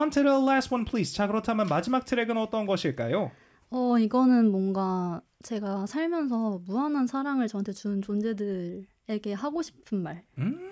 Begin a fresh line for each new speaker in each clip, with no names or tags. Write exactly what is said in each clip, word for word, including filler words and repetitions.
On to the last one, please. 자, 그렇다면 마지막 트랙은 어떤 것일까요?
어, 이거는 뭔가 제가 살면서 무한한 사랑을 저한테 준 존재들에게 하고 싶은 말을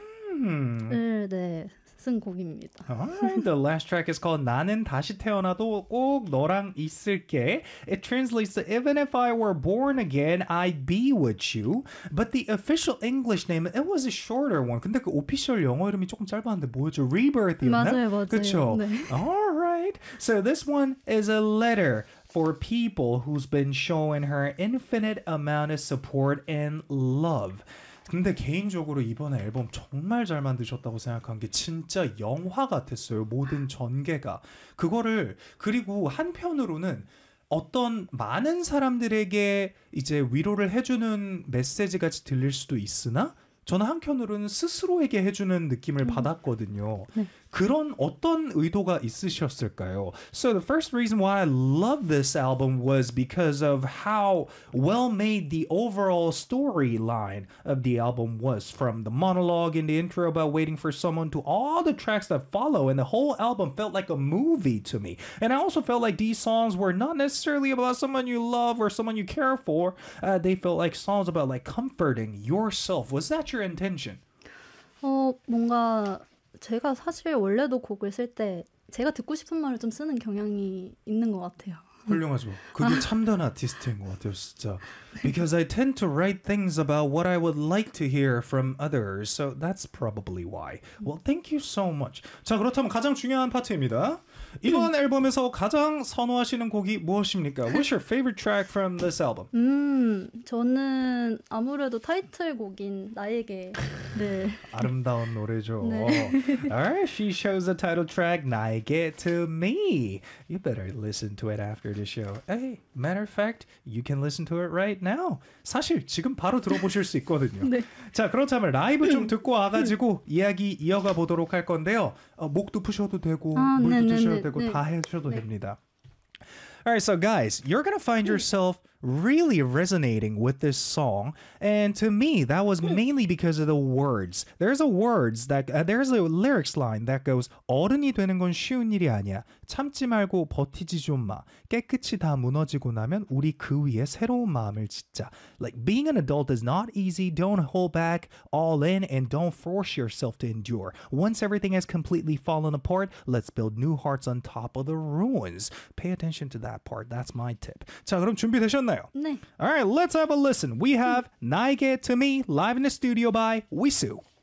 음.
네, 쓴 곡입니다.
Alright, the last track is called 나는 다시 태어나도 꼭 너랑 있을게. It translates to even if I were born again, I'd be with you. But the official English name, it was a shorter one. 근데 그 오피셜 영어 이름이 조금 짧았는데 뭐였죠? Rebirth였나?
맞아요, 맞아요.
그쵸?
네.
Alright, so this one is a letter for people who's been showing her infinite amount of support and love. 근데 개인적으로 이번에 앨범 정말 잘 만드셨다고 생각한 게 진짜 영화 같았어요. 모든 전개가. 그거를 그리고 한편으로는 어떤 많은 사람들에게 이제 위로를 해주는 메시지 같이 들릴 수도 있으나 저는 한편으로는 스스로에게 해주는 느낌을 받았거든요.
네.
그런 어떤 의도가 있으셨을까요? So the first reason why I love this album was because of how well made the overall storyline of the album was. From the monologue in the intro about waiting for someone to all the tracks that follow, and the whole album felt like a movie to me. And I also felt like these songs were not necessarily about someone you love or someone you care for. Uh, they felt like songs about like comforting yourself. Was that your intention?
어, 뭔가 제가 사실 원래도 곡을 쓸 때 제가 듣고 싶은 말을 좀 쓰는 경향이 있는 것 같아요.
훌륭하죠. 그게 참된 아티스트인 것 같아요, 진짜. Because I tend to write things about what I would like to hear from others. So that's probably why. Well, thank you so much. 자, 그렇다면 가장 중요한 파트입니다. 이번 앨범에서 가장 선호하시는 곡이 무엇입니까? What's your favorite track from this album?
음, 저는 아무래도 타이틀곡인 나에게를
아름다운 노래죠.
네.
Alright, she shows the title track 나에게 to me. You better listen to it after the show. Hey, matter of fact, you can listen to it right now. 사실 지금 바로 들어보실 수 있거든요.
네.
자, 그렇다면 라이브 좀 듣고 와가지고 이야기 이어가 보도록 할 건데요. 어, 목도 푸셔도 되고
아,
물도
네네네,
드셔도 되고
네.
다 해주셔도
네.
됩니다. Alright, so guys, you're gonna find yourself really resonating with this song, and to me, that was mainly because of the words. There's a words that uh, there's a lyrics line that goes 어른이 되는 건 쉬운 일이 아니야. 참지 말고 버티지 좀 마. 깨끗이 다 무너지고 나면 우리 그 위에 새로운 마음을 짓자. Like being an adult is not easy. Don't hold back, all in, and don't force yourself to endure. Once everything has completely fallen apart, let's build new hearts on top of the ruins. Pay attention to that part. That's my tip. 자, 그럼 준비되셨나요?
네.
All right, let's have a listen. We have 나에게 to me live in the studio by Wisu.